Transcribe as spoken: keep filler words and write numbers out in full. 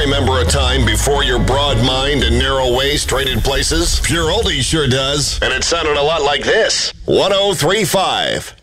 remember a time before your broad mind and narrow waist traded places? Pure Oldie sure does. And it sounded a lot like this. one oh three point five